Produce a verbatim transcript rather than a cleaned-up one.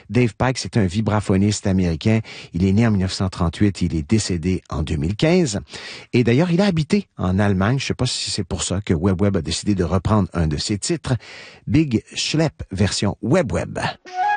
Dave Pike, c'est un vibraphoniste américain. Il est né en dix-neuf cent trente-huit, il est décédé en deux mille quinze. Et d'ailleurs, il a habité en Allemagne. Je ne sais pas si c'est pour ça que Web Web a décidé de reprendre un de ses titres, Big Schlepp version Web Web.